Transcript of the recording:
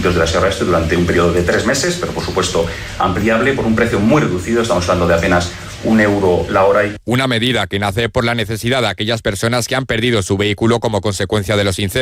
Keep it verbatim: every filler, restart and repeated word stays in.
municipios de la Sierra Este durante un periodo de tres meses, pero por supuesto ampliable por un precio muy reducido. Estamos hablando de apenas un euro la hora. Una medida que nace por la necesidad de aquellas personas que han perdido su vehículo como consecuencia de los incendios.